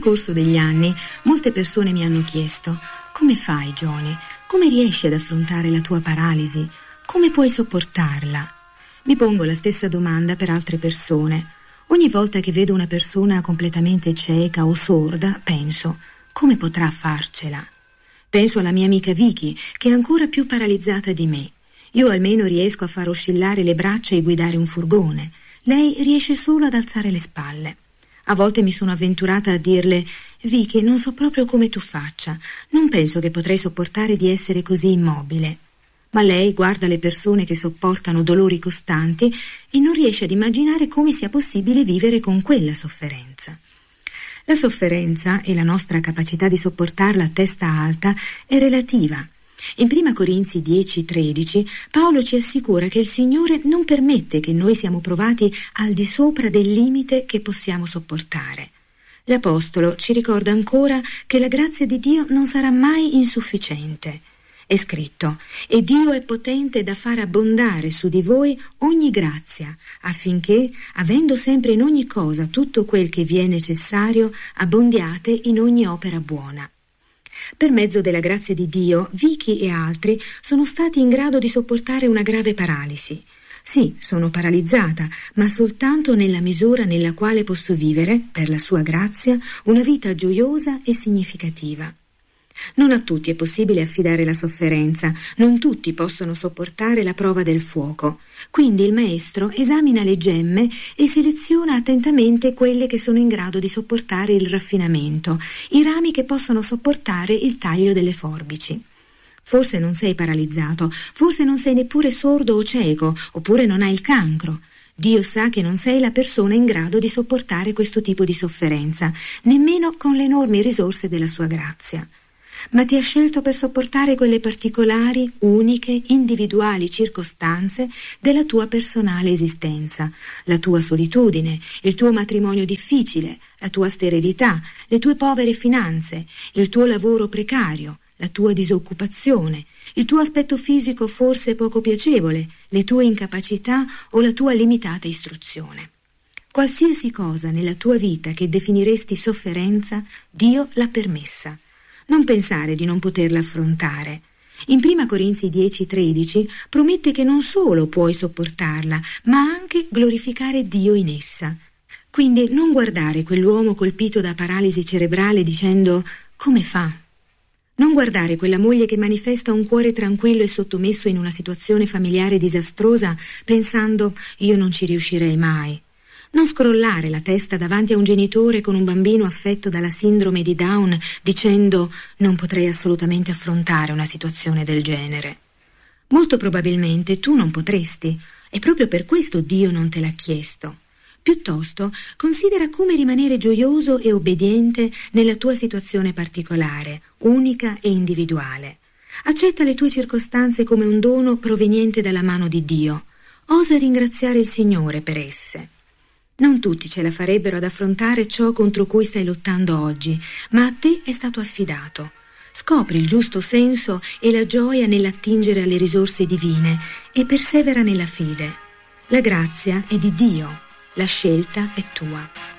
corso degli anni molte persone mi hanno chiesto: come fai, Joni? Come riesci ad affrontare la tua paralisi? Come puoi sopportarla? Mi pongo la stessa domanda per altre persone. Ogni volta che vedo una persona completamente cieca o sorda, penso: come potrà farcela? Penso alla mia amica Vicky, che è ancora più paralizzata di me. Io almeno riesco a far oscillare le braccia e guidare un furgone. Lei riesce solo ad alzare le spalle. A volte mi sono avventurata a dirle: Vicky, non so proprio come tu faccia. Non penso che potrei sopportare di essere così immobile. Ma lei guarda le persone che sopportano dolori costanti e non riesce ad immaginare come sia possibile vivere con quella sofferenza. La sofferenza e la nostra capacità di sopportarla a testa alta è relativa. In 1 Corinzi 10:13 Paolo ci assicura che il Signore non permette che noi siamo provati al di sopra del limite che possiamo sopportare. L'Apostolo ci ricorda ancora che la grazia di Dio non sarà mai insufficiente. È scritto: e Dio è potente da far abbondare su di voi ogni grazia, affinché, avendo sempre in ogni cosa tutto quel che vi è necessario, abbondiate in ogni opera buona. Per mezzo della grazia di Dio, Vicky e altri sono stati in grado di sopportare una grave paralisi. Sì, sono paralizzata, ma soltanto nella misura nella quale posso vivere, per la sua grazia, una vita gioiosa e significativa. Non a tutti è possibile affidare la sofferenza, non tutti possono sopportare la prova del fuoco. Quindi il maestro esamina le gemme e seleziona attentamente quelle che sono in grado di sopportare il raffinamento, i rami che possono sopportare il taglio delle forbici. Forse non sei paralizzato, forse non sei neppure sordo o cieco, oppure non hai il cancro. Dio sa che non sei la persona in grado di sopportare questo tipo di sofferenza, nemmeno con le enormi risorse della sua grazia. Ma ti ha scelto per sopportare quelle particolari, uniche, individuali circostanze della tua personale esistenza, la tua solitudine, il tuo matrimonio difficile, la tua sterilità, le tue povere finanze, il tuo lavoro precario, la tua disoccupazione, il tuo aspetto fisico forse poco piacevole, le tue incapacità o la tua limitata istruzione. Qualsiasi cosa nella tua vita che definiresti sofferenza, Dio l'ha permessa. Non pensare di non poterla affrontare. In 1 Corinzi 10:13 promette che non solo puoi sopportarla, ma anche glorificare Dio in essa. Quindi non guardare quell'uomo colpito da paralisi cerebrale dicendo: come fa? Non guardare quella moglie che manifesta un cuore tranquillo e sottomesso in una situazione familiare disastrosa pensando: io non ci riuscirei mai. Non scrollare la testa davanti a un genitore con un bambino affetto dalla sindrome di Down dicendo: non potrei assolutamente affrontare una situazione del genere. Molto probabilmente tu non potresti, e proprio per questo Dio non te l'ha chiesto. Piuttosto, considera come rimanere gioioso e obbediente nella tua situazione particolare, unica e individuale. Accetta le tue circostanze come un dono proveniente dalla mano di Dio. Osa ringraziare il Signore per esse. Non tutti ce la farebbero ad affrontare ciò contro cui stai lottando oggi, ma a te è stato affidato. Scopri il giusto senso e la gioia nell'attingere alle risorse divine e persevera nella fede. La grazia è di Dio, la scelta è tua.